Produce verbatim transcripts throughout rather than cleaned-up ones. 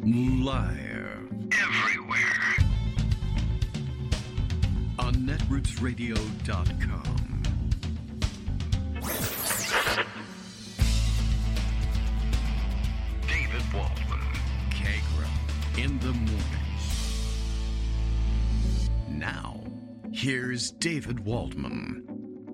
Live. Everywhere. On netroots radio dot com. David Waldman. Kagra. In the mornings. Now, here's David Waldman.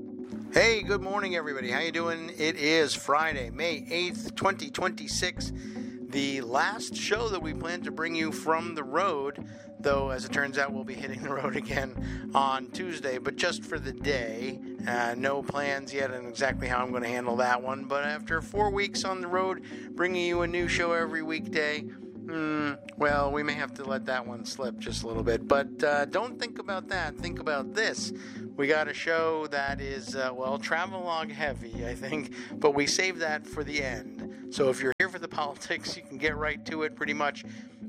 Hey, good morning, everybody. How you doing? It is Friday, May eighth, twenty twenty-six. The last show that we plan to bring you from the road, though, as it turns out, we'll be hitting the road again on Tuesday, but just for the day. Uh, no plans yet on exactly how I'm going to handle that one, but after four weeks on the road, bringing you a new show every weekday, Hmm, well, we may have to let that one slip just a little bit, but uh, don't think about that. Think about this. We got a show that is, uh, well, travelogue heavy, I think, but we save that for the end. So if you're here for the politics, you can get right to it pretty much.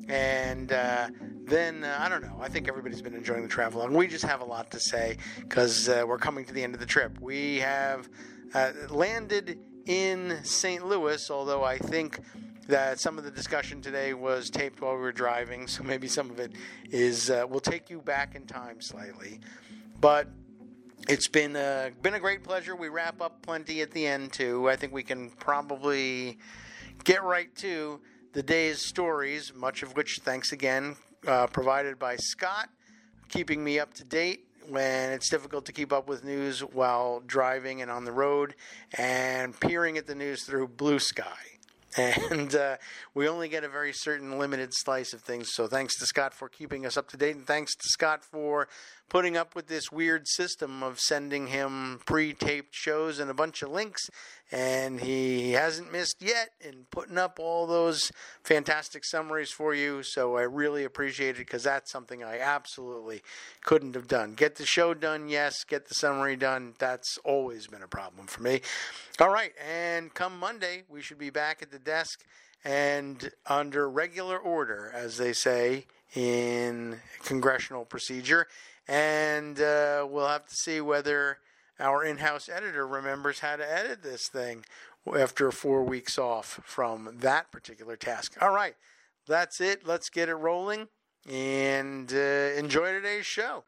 And uh, then, uh, I don't know, I think everybody's been enjoying the travelogue. We just have a lot to say because uh, we're coming to the end of the trip. We have uh, landed in Saint Louis, although I think that some of the discussion today was taped while we were driving, so maybe some of it is uh, will take you back in time slightly. But it's been a, been a great pleasure. We wrap up plenty at the end, too. I think we can probably get right to the day's stories, much of which, thanks again, uh, provided by Scott, keeping me up to date when it's difficult to keep up with news while driving and on the road, and peering at the news through Blue Sky. And uh, we only get a very certain limited slice of things. So thanks to Scott for keeping us up to date. And thanks to Scott for putting up with this weird system of sending him pre-taped shows and a bunch of links. And he hasn't missed yet in putting up all those fantastic summaries for you. So I really appreciate it because that's something I absolutely couldn't have done. Get the show done, yes. Get the summary done. That's always been a problem for me. All right. And come Monday, we should be back at the desk and under regular order, as they say in congressional procedure. And uh, we'll have to see whether our in-house editor remembers how to edit this thing after four weeks off from that particular task. All right, that's it. Let's get it rolling and uh, enjoy today's show.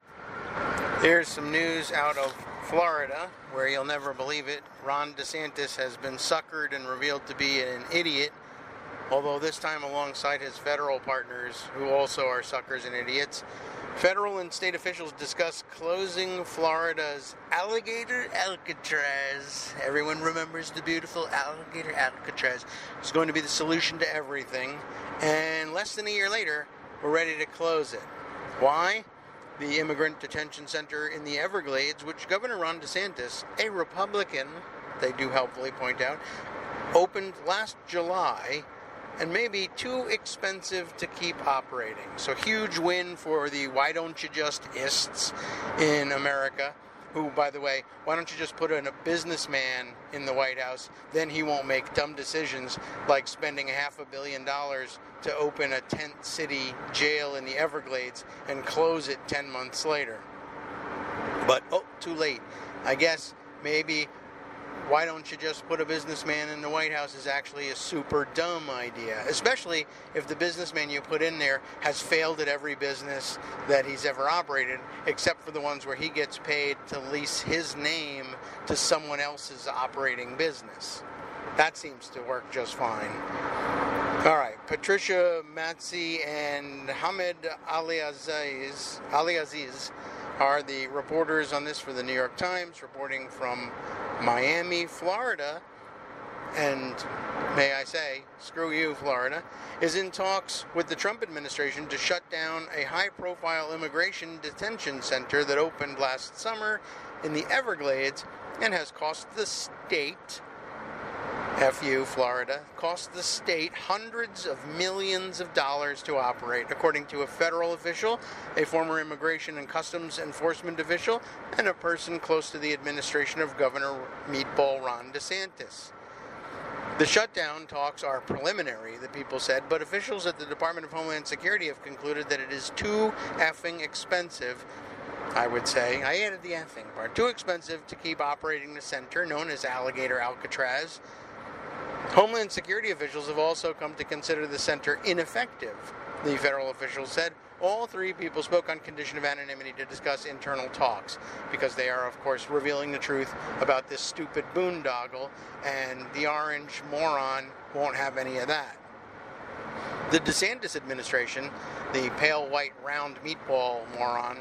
Here's some news out of Florida, where you'll never believe it. Ron DeSantis has been suckered and revealed to be an idiot, although this time alongside his federal partners, who also are suckers and idiots. Federal and state officials discuss closing Florida's alligator Alcatraz. Everyone remembers the beautiful alligator Alcatraz. It's going to be the solution to everything. And less than a year later, we're ready to close it. Why? The immigrant detention center in the Everglades, which Governor Ron DeSantis, a Republican, they do helpfully point out, opened last July, and may be too expensive to keep operating. So huge win for the why don't you just ists in America, who, by the way, why don't you just put in a businessman in the White House, then he won't make dumb decisions like spending a half a billion dollars to open a tent city jail in the Everglades and close it ten months later. But, oh, too late. I guess maybe why don't you just put a businessman in the White House is actually a super dumb idea, especially if the businessman you put in there has failed at every business that he's ever operated, except for the ones where he gets paid to lease his name to someone else's operating business. That seems to work just fine. All right, Patricia Matzi and Hamid Aliaziz, Aliaziz are the reporters on this for the New York Times, reporting from Miami, Florida, and may I say, screw you, Florida, is in talks with the Trump administration to shut down a high-profile immigration detention center that opened last summer in the Everglades and has cost the state, F U, Florida, cost the state hundreds of millions of dollars to operate, according to a federal official, a former Immigration and Customs Enforcement official, and a person close to the administration of Governor Meatball Ron DeSantis. The shutdown talks are preliminary, the people said, but officials at the Department of Homeland Security have concluded that it is too effing expensive, I would say, I added the effing part, too expensive to keep operating the center known as Alligator Alcatraz Homeland Security officials have also come to consider the center ineffective, the federal officials said. All three people spoke on condition of anonymity to discuss internal talks, because they are, of course, revealing the truth about this stupid boondoggle, and the orange moron won't have any of that. The DeSantis administration, the pale white round meatball moron,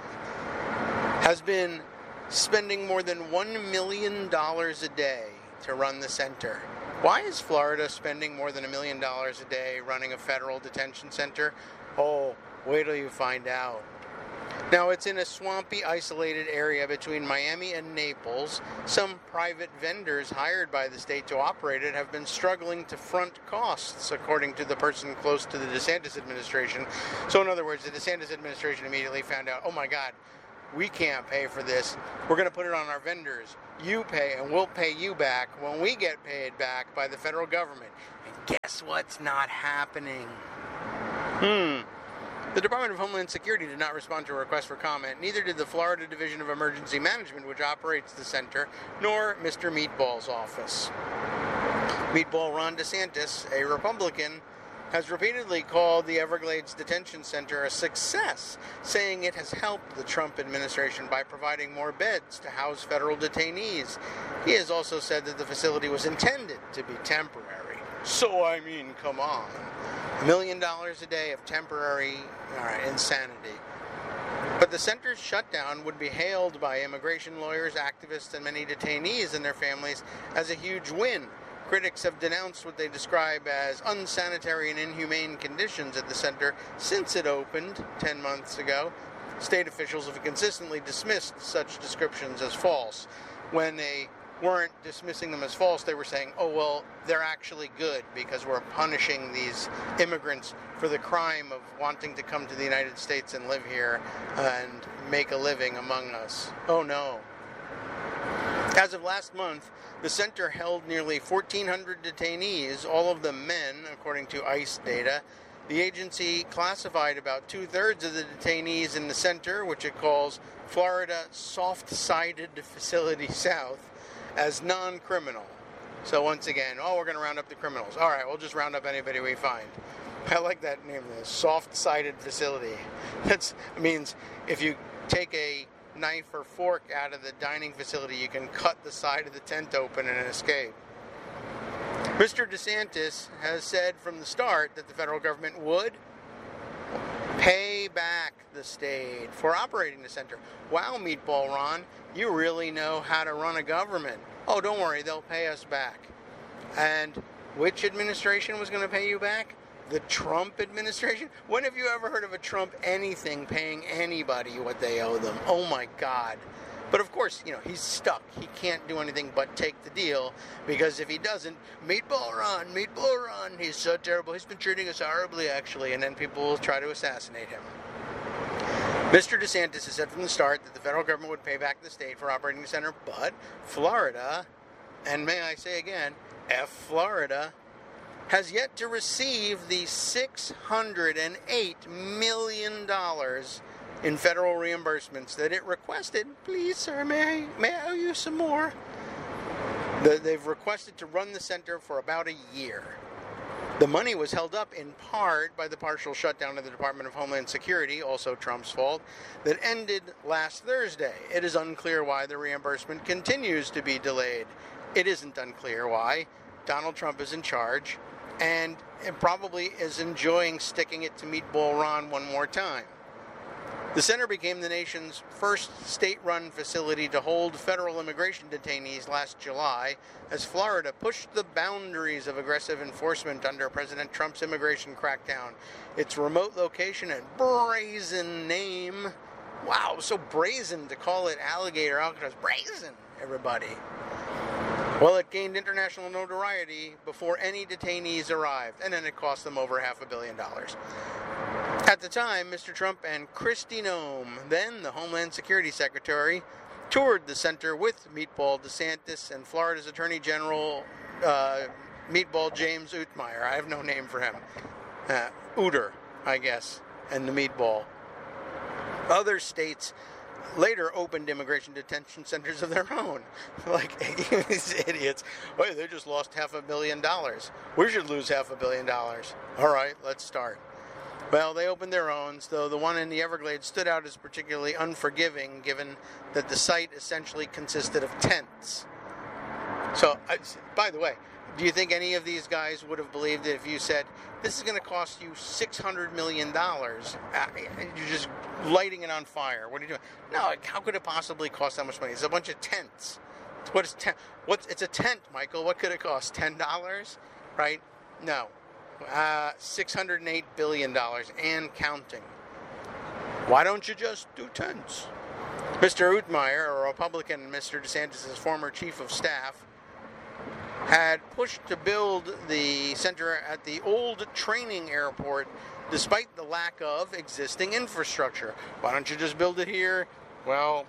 has been spending more than one million dollars a day to run the center. Why is Florida spending more than a million dollars a day running a federal detention center? Oh, wait till you find out. Now, it's in a swampy, isolated area between Miami and Naples. Some private vendors hired by the state to operate it have been struggling to front costs, according to the person close to the DeSantis administration. So, in other words, the DeSantis administration immediately found out, oh my God, we can't pay for this. We're going to put it on our vendors. You pay, and we'll pay you back when we get paid back by the federal government. And guess what's not happening? Hmm. The Department of Homeland Security did not respond to a request for comment. Neither did the Florida Division of Emergency Management, which operates the center, nor Mister Meatball's office. Meatball Ron DeSantis, a Republican, has repeatedly called the Everglades Detention Center a success, saying it has helped the Trump administration by providing more beds to house federal detainees. He has also said that the facility was intended to be temporary. So, I mean, come on. A million dollars a day of temporary all right, insanity. But the center's shutdown would be hailed by immigration lawyers, activists, and many detainees and their families as a huge win. Critics have denounced what they describe as unsanitary and inhumane conditions at the center since it opened ten months ago. State officials have consistently dismissed such descriptions as false. When they weren't dismissing them as false, they were saying, oh, well, they're actually good because we're punishing these immigrants for the crime of wanting to come to the United States and live here and make a living among us. Oh, no. As of last month, the center held nearly fourteen hundred detainees, all of them men, according to ICE data. The agency classified about two-thirds of the detainees in the center, which it calls Florida Soft-Sided Facility South, as non-criminal. So once again, oh, we're going to round up the criminals. All right, we'll just round up anybody we find. I like that name, the Soft-Sided Facility. That means if you take a knife or fork out of the dining facility, you can cut the side of the tent open and escape. Mister DeSantis has said from the start that the federal government would pay back the state for operating the center. Wow, Meatball Ron, you really know how to run a government. Oh, don't worry, they'll pay us back. And which administration was going to pay you back? The Trump administration? When have you ever heard of a Trump anything paying anybody what they owe them? Oh my God. But of course, you know, he's stuck. He can't do anything but take the deal, because if he doesn't, Meatball Ron, Meatball Ron, he's so terrible. He's been treating us horribly, actually, and then people will try to assassinate him. Mister DeSantis has said from the start that the federal government would pay back the state for operating the center, but Florida, and may I say again, F Florida, has yet to receive the six hundred eight million dollars in federal reimbursements that it requested. Please, sir, may I, may I owe you some more? The, they've requested to run the center for about a year. The money was held up in part by the partial shutdown of the Department of Homeland Security, also Trump's fault, that ended last Thursday. It is unclear why the reimbursement continues to be delayed. It isn't unclear why. Donald Trump is in charge, and it probably is enjoying sticking it to Meatball Ron one more time. The center became the nation's first state-run facility to hold federal immigration detainees last July, as Florida pushed the boundaries of aggressive enforcement under President Trump's immigration crackdown. Its remote location and brazen name, wow, so brazen to call it Alligator Alcatraz, brazen, everybody. Well, it gained international notoriety before any detainees arrived, and then it cost them over half a billion dollars. At the time, Mister Trump and Kristi Noem, then the Homeland Security Secretary, toured the center with Meatball DeSantis and Florida's Attorney General, uh, Meatball James Utmeyer. I have no name for him. Uh, Ooter, I guess, and the Meatball. Other states later opened immigration detention centers of their own. Like, these idiots. Wait, they just lost half a billion dollars. We should lose half a billion dollars. All right, let's start. Well, they opened their own, though the one in the Everglades stood out as particularly unforgiving, given that the site essentially consisted of tents. So, by the way, do you think any of these guys would have believed it if you said, this is going to cost you six hundred million dollars, you're just lighting it on fire? What are you doing? No, how could it possibly cost that much money? It's a bunch of tents. What is tent? What's, it's a tent, Michael. What could it cost? ten dollars? Right? No. Uh, six hundred eight billion dollars and counting. Why don't you just do tents? Mister Utmeyer, a Republican and Mister DeSantis' former chief of staff, had pushed to build the center at the old training airport despite the lack of existing infrastructure. Why don't you just build it here? Well,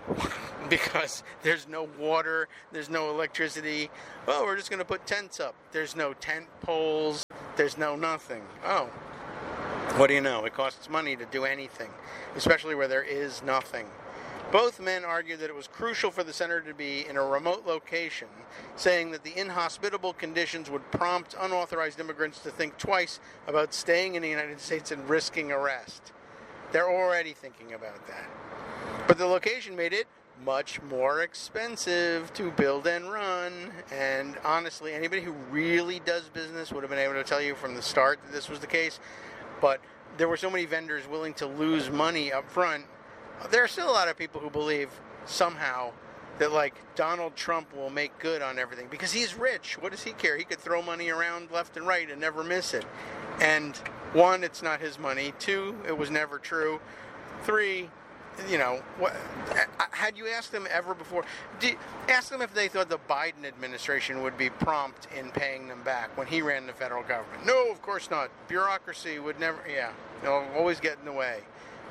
because there's no water, there's no electricity. Well, we're just going to put tents up. There's no tent poles, there's no nothing. Oh, what do you know? It costs money to do anything, especially where there is nothing. Both men argued that it was crucial for the center to be in a remote location, saying that the inhospitable conditions would prompt unauthorized immigrants to think twice about staying in the United States and risking arrest. They're already thinking about that. But the location made it much more expensive to build and run, and honestly, anybody who really does business would have been able to tell you from the start that this was the case. But there were so many vendors willing to lose money up front. There are still a lot of people who believe somehow that, like, Donald Trump will make good on everything because he's rich. What does he care? He could throw money around left and right and never miss it. And one, it's not his money. Two, it was never true. Three, you know, what, had you asked them ever before, did, ask them if they thought the Biden administration would be prompt in paying them back when he ran the federal government. No, of course not. Bureaucracy would never, yeah, they'll always get in the way.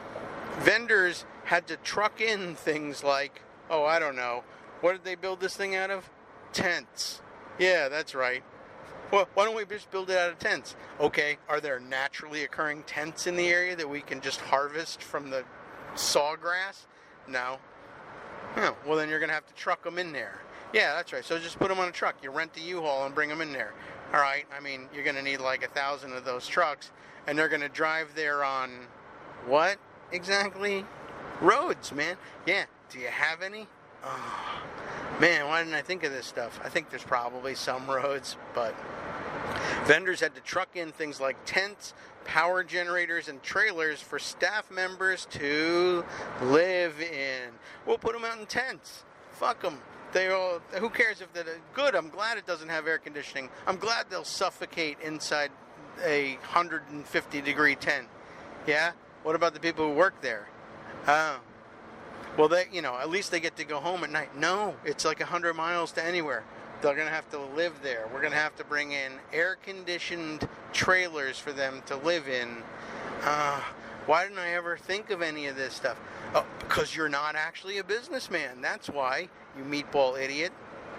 Vendors had to truck in things like, oh, I don't know, what did they build this thing out of? Tents. Yeah, that's right. Well, why don't we just build it out of tents? Okay, are there naturally occurring tents in the area that we can just harvest from the sawgrass? No. Oh, well, then you're going to have to truck them in there. Yeah, that's right. So just put them on a truck. You rent the U-Haul and bring them in there. All right, I mean, you're going to need like a thousand of those trucks, and they're going to drive there on what exactly? Roads, man. Yeah, do you have any? Oh, man, why didn't I think of this stuff? I think there's probably some roads, but vendors had to truck in things like tents, power generators, and trailers for staff members to live in. We'll put them out in tents. Fuck them. They all, who cares if they're good? I'm glad it doesn't have air conditioning. I'm glad they'll suffocate inside a one hundred fifty degree tent. Yeah? What about the people who work there? Oh. Well, they, you know, at least they get to go home at night. No, it's like one hundred miles to anywhere. They're going to have to live there. We're going to have to bring in air-conditioned trailers for them to live in. Uh, why didn't I ever think of any of this stuff? Oh, because you're not actually a businessman. That's why, you meatball idiot.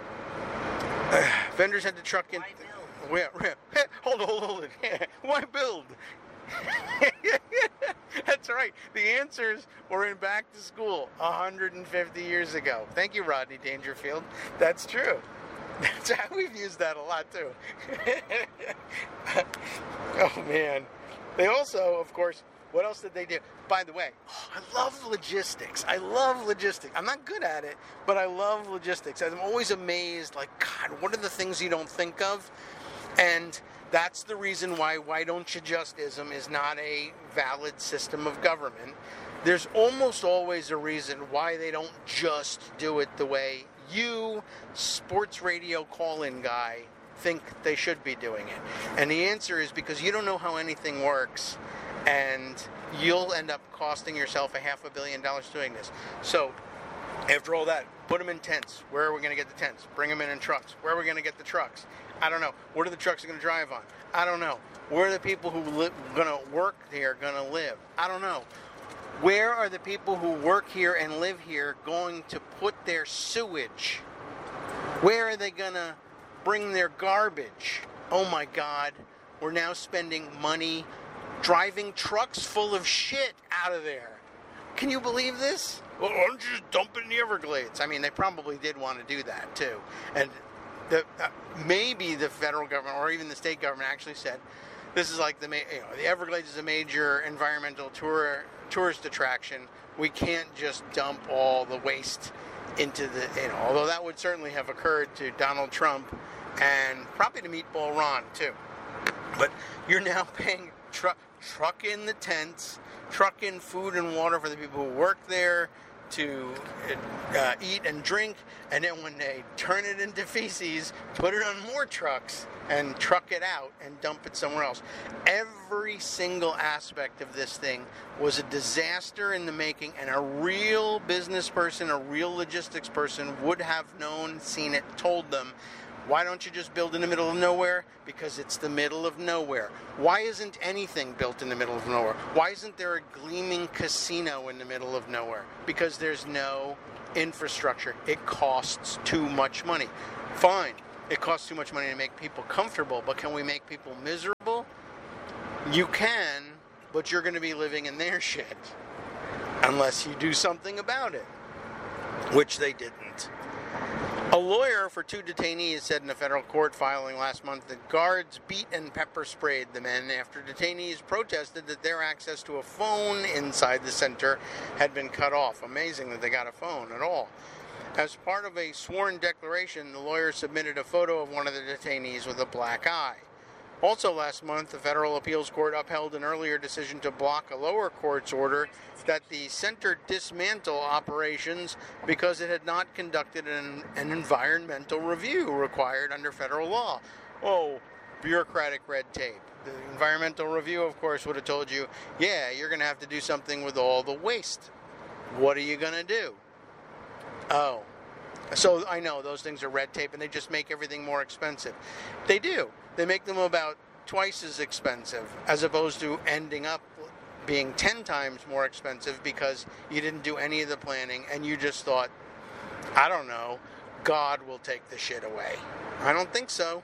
Uh, vendors had to truck in... Why build? Th- hold on, hold on, hold on. Why build? That's right. The answers were in Back to School one hundred fifty years ago. Thank you, Rodney Dangerfield. That's true. That's how we've used that a lot, too. Oh, man. They also, of course, what else did they do? By the way, oh, I love logistics. I love logistics. I'm not good at it, but I love logistics. I'm always amazed, like, God, what are the things you don't think of? And that's the reason why why don't you justism is not a valid system of government. There's almost always a reason why they don't just do it the way you, sports radio call-in guy, think they should be doing it. And the answer is because you don't know how anything works, and you'll end up costing yourself a half a billion dollars doing this. So, after all that, put them in tents. Where are we going to get the tents? Bring them in in trucks. Where are we going to get the trucks? I don't know. What are the trucks going to drive on? I don't know. Where are the people who li- going to work here going to live? I don't know. Where are the people who work here and live here going to put their sewage? Where are they going to bring their garbage? Oh my God. We're now spending money driving trucks full of shit out of there. can you believe this? Well, why don't you just dump it in the Everglades? I mean, they probably did want to do that, too. And the, uh, maybe the federal government or even the state government actually said, this is like the, ma- you know, the Everglades is a major environmental tour, tourist attraction. We can't just dump all the waste into the, you know, although that would certainly have occurred to Donald Trump and probably to Meatball Ron, too. But you're now paying, truck, truck in the tents, truck in food and water for the people who work there to uh, eat and drink, and then when they turn it into feces, put it on more trucks and truck it out and dump it somewhere else. Every single aspect of this thing was a disaster in the making, and a real business person, a real logistics person would have known, seen it, told them, why don't you just build in the middle of nowhere? Because it's the middle of nowhere. Why isn't anything built in the middle of nowhere? Why isn't there a gleaming casino in the middle of nowhere? Because there's no infrastructure. It costs too much money. Fine, it costs too much money to make people comfortable, but can we make people miserable? You can, but you're going to be living in their shit unless you do something about it, which they didn't. A lawyer for two detainees said in a federal court filing last month that guards beat and pepper sprayed the men after detainees protested that their access to a phone inside the center had been cut off. Amazing that they got a phone at all. As part of a sworn declaration, the lawyer submitted a photo of one of the detainees with a black eye. Also last month, the federal appeals court upheld an earlier decision to block a lower court's order that the center dismantle operations because it had not conducted an, an environmental review required under federal law. Oh, bureaucratic red tape. The environmental review, of course, would have told you, yeah, you're going to have to do something with all the waste. What are you going to do? Oh, so I know those things are red tape and they just make everything more expensive. They do. They make them about twice as expensive as opposed to ending up being ten times more expensive because you didn't do any of the planning and you just thought, I don't know, God will take the shit away. I don't think so.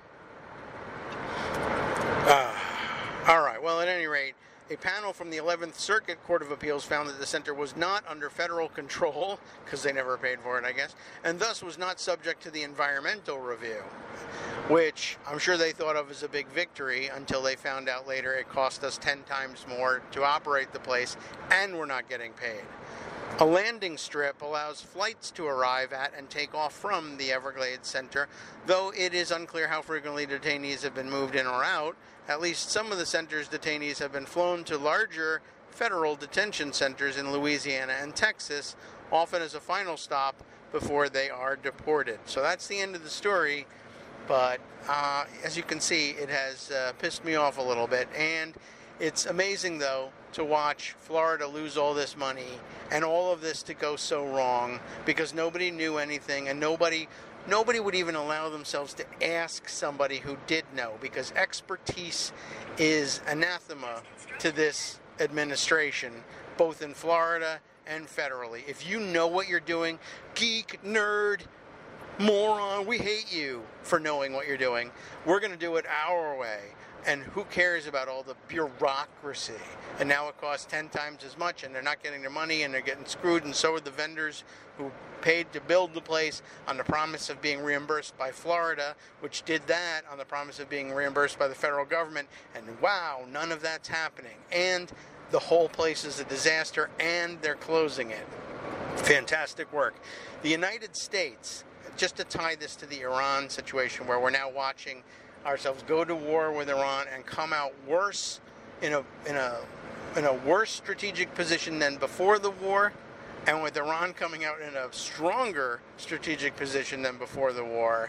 Uh, all right, well, at any rate, a panel from the eleventh Circuit Court of Appeals found that the center was not under federal control, because they never paid for it, I guess, and thus was not subject to the environmental review, which I'm sure they thought of as a big victory until they found out later it cost us ten times more to operate the place, and we're not getting paid. A landing strip allows flights to arrive at and take off from the Everglades Center, though it is unclear how frequently detainees have been moved in or out. At least some of the center's detainees have been flown to larger federal detention centers in Louisiana and Texas, often as a final stop before they are deported. So that's the end of the story, but uh, as you can see, it has uh, pissed me off a little bit, and it's amazing, though, to watch Florida lose all this money and all of this to go so wrong because nobody knew anything and nobody nobody would even allow themselves to ask somebody who did know, because expertise is anathema to this administration, both in Florida and federally. If you know what you're doing, geek, nerd, moron, we hate you for knowing what you're doing. We're going to do it our way. And who cares about all the bureaucracy? And now it costs ten times as much, and they're not getting their money, and they're getting screwed, and so are the vendors who paid to build the place on the promise of being reimbursed by Florida, which did that on the promise of being reimbursed by the federal government. And wow, none of that's happening. And the whole place is a disaster, and they're closing it. Fantastic work. The United States, just to tie this to the Iran situation, where we're now watching ourselves go to war with Iran and come out worse in a in a in a worse strategic position than before the war, and with Iran coming out in a stronger strategic position than before the war.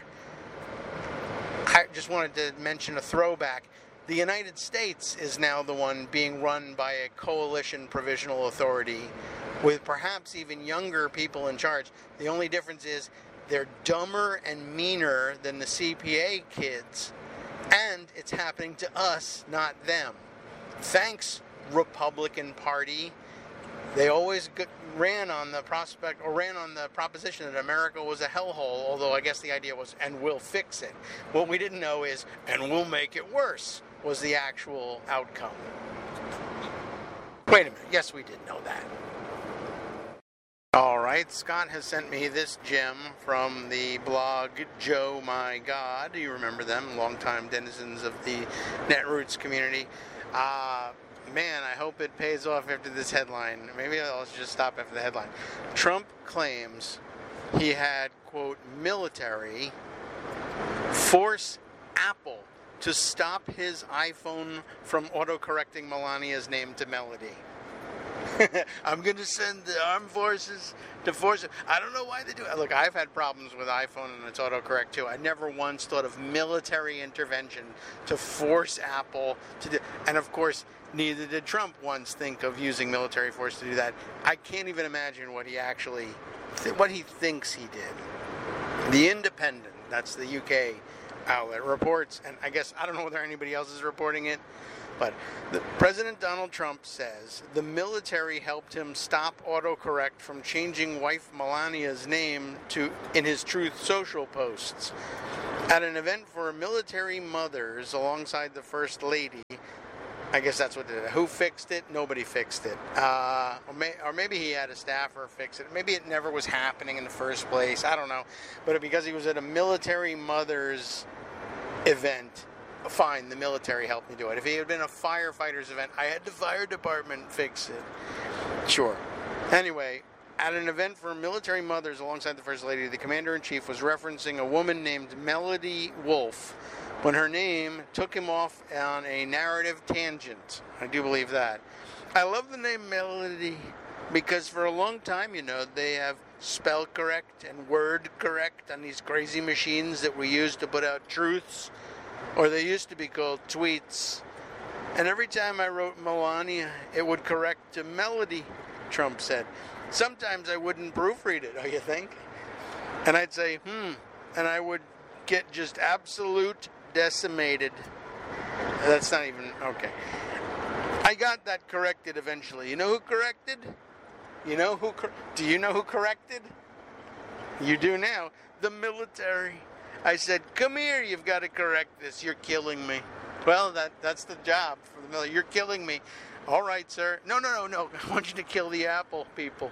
I just wanted to mention a throwback. The United States is now the one being run by a coalition provisional authority with perhaps even younger people in charge. The only difference is they're dumber and meaner than the C P A kids. And it's happening to us, not them. Thanks, Republican Party. They always g- ran on the prospect or ran on the proposition that America was a hellhole, although I guess the idea was, and we'll fix it. What we didn't know is, and we'll make it worse, was the actual outcome. Wait a minute. Yes, we did know that. right, Scott has sent me this gem from the blog Joe My God. Do you remember them? Longtime denizens of the Netroots community. Uh, man, I hope it pays off after this headline. Maybe I'll just stop after the headline. Trump claims he had, quote, military force Apple to stop his iPhone from autocorrecting Melania's name to Melody. I'm going to send the armed forces to force it. I don't know why they do it. Look, I've had problems with iPhone and its autocorrect too. I never once thought of military intervention to force Apple to do. And of course, neither did Trump once think of using military force to do that. I can't even imagine what he actually, what he thinks he did. The Independent, that's the U K outlet, reports, and I guess I don't know whether anybody else is reporting it, but the, President Donald Trump says the military helped him stop autocorrect from changing wife Melania's name to in his Truth Social posts. At an event for military mothers alongside the First Lady, I guess that's what did it. Who fixed it? Nobody fixed it. Uh, or, may, or maybe he had a staffer fix it. Maybe it never was happening in the first place. I don't know. But because he was at a military mothers event, fine, the military helped me do it. If he had been a firefighters event, I had the fire department fix it. Sure. Anyway, at an event for military mothers alongside the First Lady, the Commander-in-Chief was referencing a woman named Melody Wolf when her name took him off on a narrative tangent. I do believe that. I love the name Melody because for a long time, you know, they have spell correct and word correct on these crazy machines that we use to put out truths, or they used to be called tweets. And every time I wrote Melania, it would correct to Melody, Trump said. Sometimes I wouldn't proofread it, don't you think? And I'd say, hmm, and I would get just absolute decimated. That's not even, okay. I got that corrected eventually. You know who corrected? You know who, cor- do you know who corrected? You do now. The military. I said, come here, you've got to correct this. You're killing me. Well, that that's the job for the military. You're killing me. All right, sir. No, no, no, no. I want you to kill the Apple people.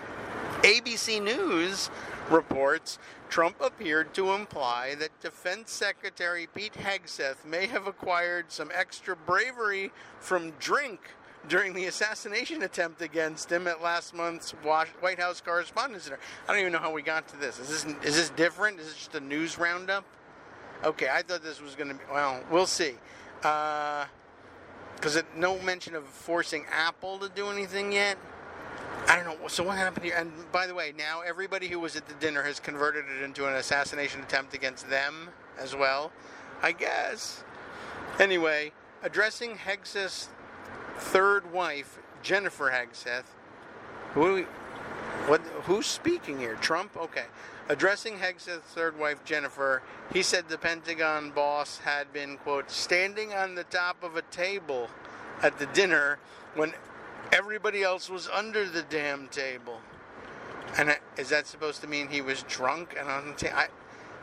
A B C News reports Trump appeared to imply that Defense Secretary Pete Hegseth may have acquired some extra bravery from drink during the assassination attempt against him at last month's White House Correspondents' Dinner. I don't even know how we got to this. Is this is this different? Is this just a news roundup? Okay, I thought this was going to be... Well, we'll see. Because uh, no mention of forcing Apple to do anything yet. I don't know. So what happened here? And by the way, now everybody who was at the dinner has converted it into an assassination attempt against them as well, I guess. Anyway, addressing Hegseth's third wife, Jennifer Hegseth. Who, what, who's speaking here? Trump? Okay. Addressing Hegseth's third wife, Jennifer, he said the Pentagon boss had been, quote, standing on the top of a table at the dinner when everybody else was under the damn table. And is that supposed to mean he was drunk? And on the ta- I,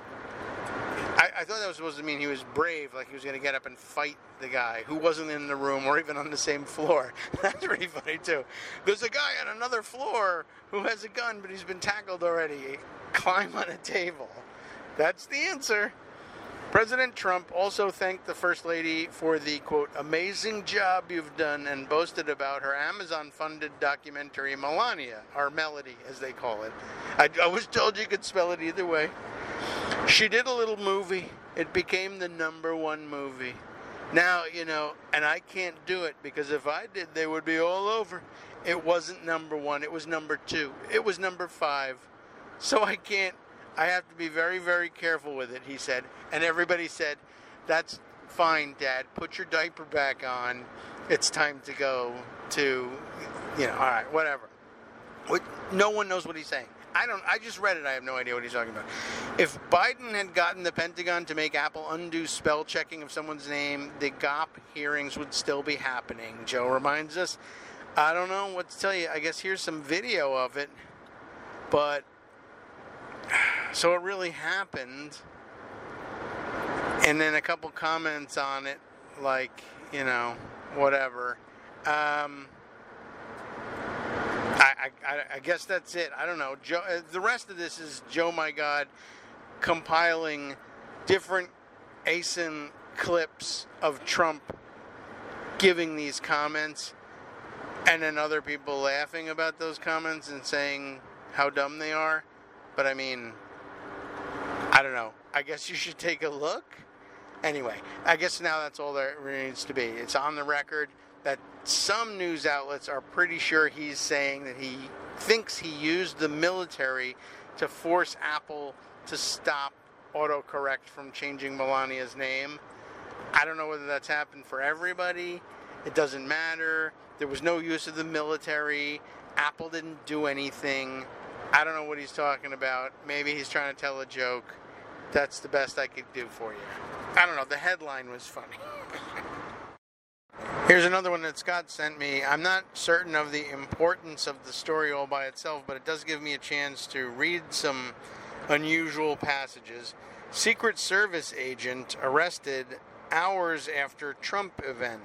I, I thought that was supposed to mean he was brave, like he was going to get up and fight the guy who wasn't in the room or even on the same floor. That's pretty funny, too. There's a guy on another floor who has a gun, but he's been tackled already. Climb on a table. That's the answer. President Trump also thanked the First Lady for the, quote, amazing job you've done and boasted about her Amazon-funded documentary, Melania, or Melody, as they call it. I, I was told you could spell it either way. She did a little movie. It became the number one movie. Now, you know, and I can't do it because if I did, they would be all over. It wasn't number one. It was number two. It was number five. So I can't. I have to be very, very careful with it, he said. And everybody said, that's fine, Dad. Put your diaper back on. It's time to go to, you know, all right, whatever. No one knows what he's saying. I don't. I just read it. I have no idea what he's talking about. If Biden had gotten the Pentagon to make Apple undo spell checking of someone's name, the G O P hearings would still be happening. Joe reminds us. I don't know what to tell you. I guess here's some video of it. But, so it really happened. And then a couple comments on it, like, you know, whatever. Um... I, I, I guess that's it. I don't know. Joe, uh, the rest of this is Joe My God compiling different A S I N clips of Trump giving these comments, and then other people laughing about those comments and saying how dumb they are. But I mean, I don't know. I guess you should take a look. Anyway, I guess now that's all there needs to be. It's on the record that some news outlets are pretty sure he's saying that he thinks he used the military to force Apple to stop autocorrect from changing Melania's name. I don't know whether that's happened for everybody. It doesn't matter. There was no use of the military. Apple didn't do anything. I don't know what he's talking about. Maybe he's trying to tell a joke. That's the best I could do for you. I don't know. The headline was funny. Here's another one that Scott sent me. I'm not certain of the importance of the story all by itself, but it does give me a chance to read some unusual passages. Secret Service agent arrested hours after Trump event.